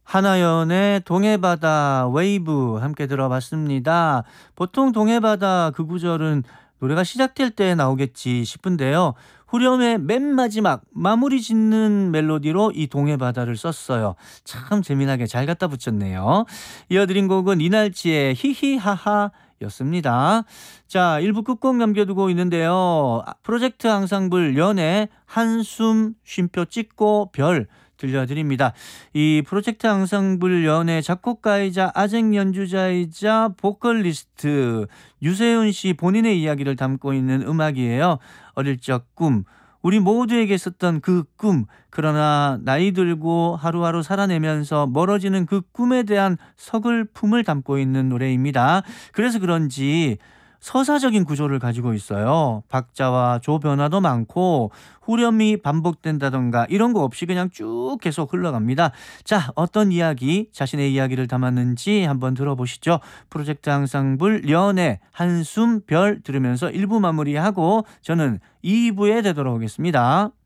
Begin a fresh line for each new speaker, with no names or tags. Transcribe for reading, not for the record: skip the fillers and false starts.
하나연의 동해바다 웨이브 함께 들어봤습니다. 보통 동해바다 그 구절은 노래가 시작될 때 나오겠지 싶은데요. 후렴의 맨 마지막 마무리 짓는 멜로디로 이 동해바다를 썼어요. 참 재미나게 잘 갖다 붙였네요. 이어드린 곡은 이날치의 히히하하 였습니다. 자, 1부 끝곡 남겨두고 있는데요. 프로젝트 앙상블 연애 한숨 쉼표 찍고 별 들려드립니다. 이 프로젝트 앙상블 연의 작곡가이자 아쟁 연주자이자 보컬리스트 유세윤 씨 본인의 이야기를 담고 있는 음악이에요. 어릴 적 꿈. 우리 모두에게 있었던 그 꿈. 그러나 나이 들고 하루하루 살아내면서 멀어지는 그 꿈에 대한 서글픔을 담고 있는 노래입니다. 그래서 그런지 서사적인 구조를 가지고 있어요. 박자와 조 변화도 많고 후렴이 반복된다던가 이런 거 없이 그냥 쭉 계속 흘러갑니다. 자, 어떤 이야기, 자신의 이야기를 담았는지 한번 들어보시죠. 프로젝트 앙상블 연애 한숨 별 들으면서 1부 마무리하고 저는 2부에 되돌아오겠습니다.